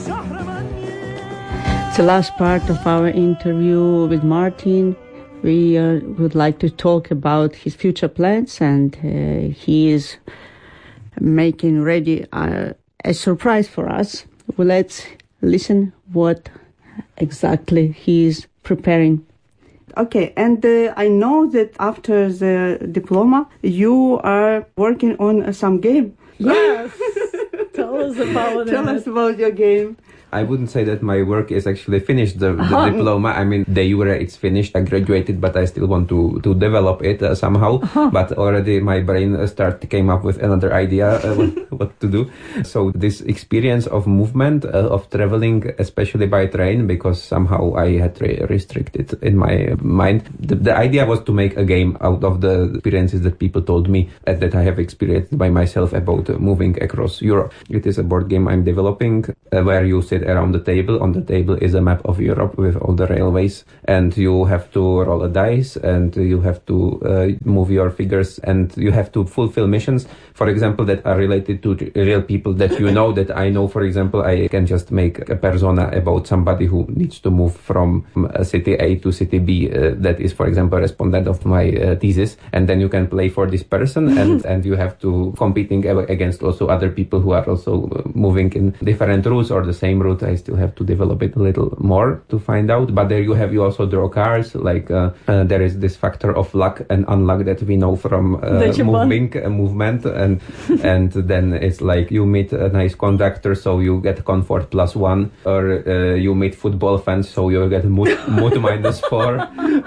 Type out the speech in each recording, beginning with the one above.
The last part of our interview with Martin, we would like to talk about his future plans, and he is making ready a surprise for us. Well, let's listen what exactly he is preparing. Okay, and I know that after the diploma, you are working on some game. Yes! Tell us about it. Tell us about your game. I wouldn't say that my work is actually finished, the diploma. I mean, de jure it's finished. I graduated, but I still want to develop it somehow. But already my brain came up with another idea what to do. So this experience of movement, of traveling, especially by train, because somehow I had restricted in my mind. The idea was to make a game out of the experiences that people told me that I have experienced by myself about moving across Europe. It is a board game I'm developing where you sit around the table. On the table is a map of Europe with all the railways, and you have to roll a dice, and you have to move your figures, and you have to fulfill missions, for example, that are related to real people that you know, that I know. For example, I can just make a persona about somebody who needs to move from city A to city B. That is, for example, a respondent of my thesis, and then you can play for this person, and you have to competing against also other people who are also moving in different routes or the same route. I still have to develop it a little more to find out, but there you also draw cards, like there is this factor of luck and unluck that we know from movement, and then it's like you meet a nice conductor, so you get comfort +1, or you meet football fans, so you get mood -4.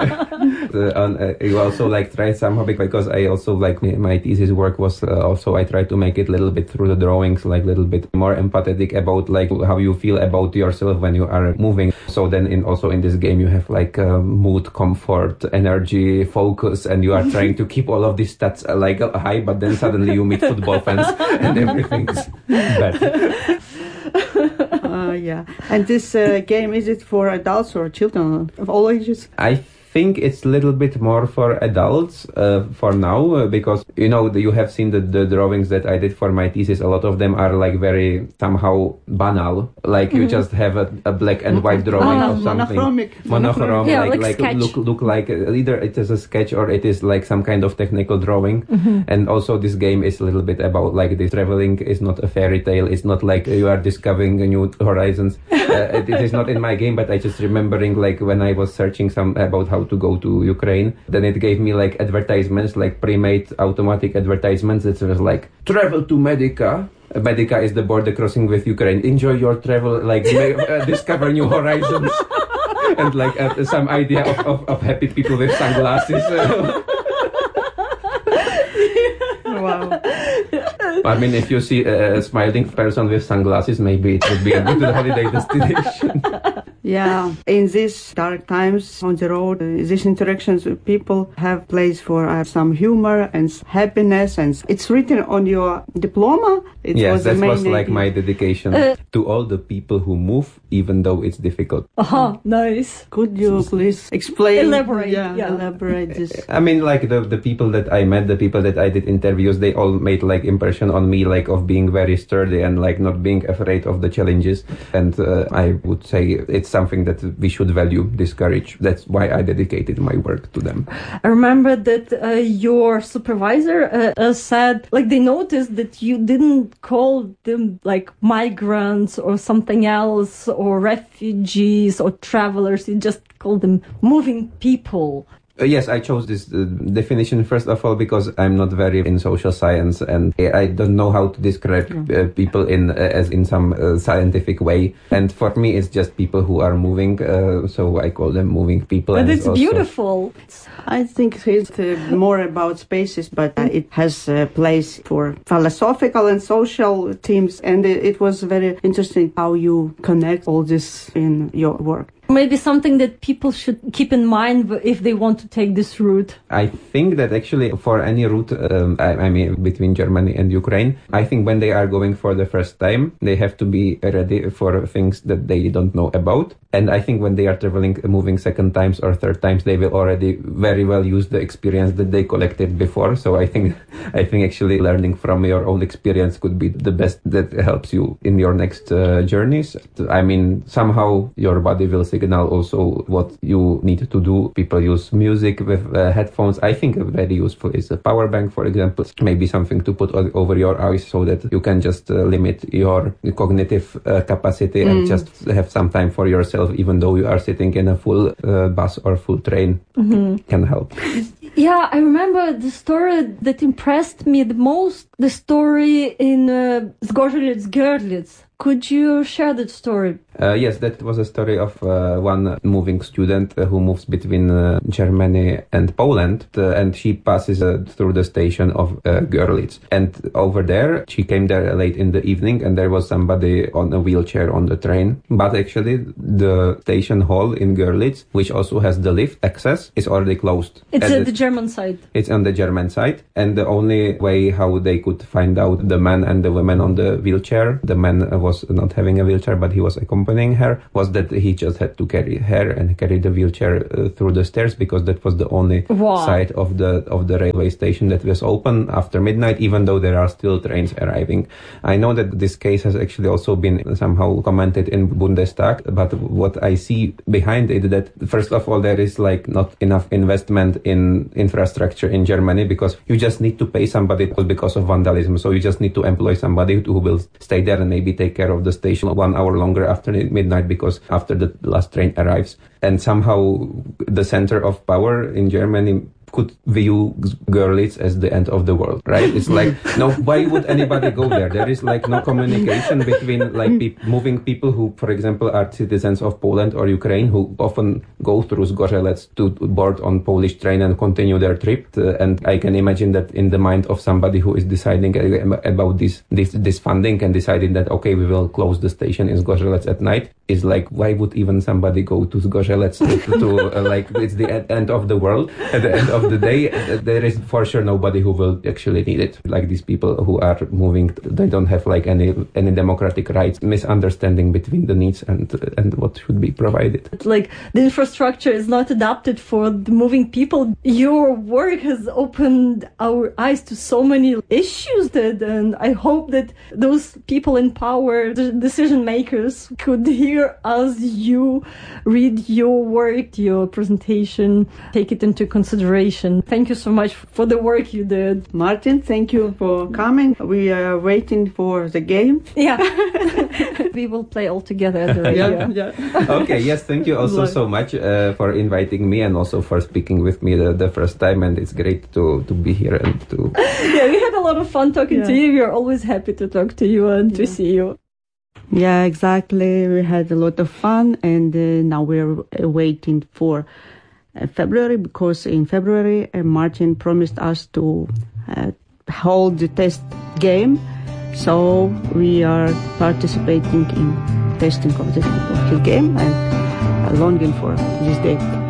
You also like try somehow, because I also like my thesis work was also I try to make it a little bit through the drawings, like a little bit more empathetic about like how you feel about yourself when you are moving. So then in this game you have like mood, comfort, energy, focus, and you are trying to keep all of these stats like high, but then suddenly you meet football fans and everything's bad. Yeah. And this game, is it for adults or children of all ages? I think it's a little bit more for adults for now, because you have seen the drawings that I did for my thesis. A lot of them are like very somehow banal, like you just have a black and white drawing of something monochrome, yeah, like look like either it is a sketch or it is like some kind of technical drawing. And also this game is a little bit about like this traveling is not a fairy tale. It's not like you are discovering new horizons. It is not in my game, but I just remembering like when I was searching about how to go to Ukraine, then it gave me like advertisements, like pre-made automatic advertisements that was like, travel to Medica. Medica is the border crossing with Ukraine. Enjoy your travel, like discover new horizons. And like some idea of happy people with sunglasses. Wow. I mean, if you see a smiling person with sunglasses, maybe it would be a good holiday destination. Yeah, in these dark times on the road, these interactions with people have place for some humor and happiness, and it's written on your diploma. Yes, that was like my dedication to all the people who move, even though it's difficult. Nice. Could you please explain? Elaborate. Elaborate this. I mean, like the people that I met, the people that I did interviews, they all made like impression on me, like of being very sturdy and like not being afraid of the challenges. And I would say it's something that we should value, this courage. That's why I dedicated my work to them. I remember that your supervisor said, like, they noticed that you didn't call them like migrants or something else, or refugees or travelers. You just called them moving people. Yes, I chose this definition first of all because I'm not very in social science, and I don't know how to describe people in some scientific way. And for me, it's just people who are moving, so I call them moving people. But it's beautiful. I think it's more about spaces, but it has a place for philosophical and social themes. And it was very interesting how you connect all this in your work. Maybe something that people should keep in mind if they want to take this route. I think that actually for any route, I mean, between Germany and Ukraine, I think when they are going for the first time, they have to be ready for things that they don't know about. And I think when they are traveling, moving second times or third times, they will already very well use the experience that they collected before. So I think actually learning from your own experience could be the best that helps you in your next journeys. I mean, somehow your body will signal also what you need to do. People use music with headphones. I think very useful is a power bank, for example, maybe something to put over your eyes so that you can just limit your cognitive capacity and just have some time for yourself, even though you are sitting in a full bus or full train, can help. Yeah, I remember the story that impressed me the most, the story in Zgorzelets-Görlitz. Could you share that story? Yes, that was a story of one moving student who moves between Germany and Poland, and she passes through the station of Görlitz. And over there, she came there late in the evening, and there was somebody on a wheelchair on the train. But actually, the station hall in Görlitz, which also has the lift access, is already closed. It's at the German side. It's on the German side, and the only way how they could find out the man and the woman on the wheelchair, the man was not having a wheelchair, but he was accompanying her, was that he just had to carry her and carry the wheelchair through the stairs, because that was the only side of the railway station that was open after midnight, even though there are still trains arriving. I know that this case has actually also been somehow commented in Bundestag, but what I see behind it, that first of all, there is like not enough investment in infrastructure in Germany, because you just need to pay somebody because of vandalism. So you just need to employ somebody who will stay there and maybe take care of the station 1 hour longer after midnight, because after the last train arrives. And somehow the center of power in Germany could view Görlitz as the end of the world, right? It's like, no, why would anybody go there? There is like no communication between like moving people who, for example, are citizens of Poland or Ukraine, who often go through Zgorzelec to board on Polish train and continue their trip. And I can imagine that in the mind of somebody who is deciding about this funding and deciding that, okay, we will close the station in Zgorzelec at night, is like, why would even somebody go to Zgorzelec to like, it's the end of the world. At the end of the day, there is for sure nobody who will actually need it. Like these people who are moving, they don't have like any democratic rights. Misunderstanding between the needs and what should be provided. Like the infrastructure is not adapted for the moving people. Your work has opened our eyes to so many issues and I hope that those people in power, the decision makers, could hear as you read your work, your presentation, take it into consideration. Thank you so much for the work you did. Martin, thank you for coming. We are waiting for the game. Yeah. We will play all together at the radio. Yeah. Okay, yes, thank you also so much for inviting me and also for speaking with me the first time. And it's great to be here and to... Yeah, we had a lot of fun talking to you. We are always happy to talk to you and to see you. Yeah, exactly. We had a lot of fun, and now we're waiting for February, because in February Martin promised us to hold the test game, so we are participating in testing of his game and longing for this day.